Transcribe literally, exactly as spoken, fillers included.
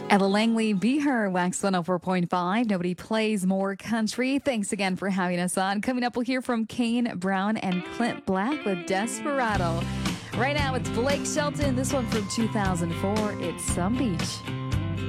Ella Langley, Be Her, Wax one oh four point five. Nobody plays more country. Thanks again for having us on. Coming up, we'll hear from Kane Brown and Clint Black with Desperado. Right now, it's Blake Shelton. This one from two thousand four. It's Some Beach.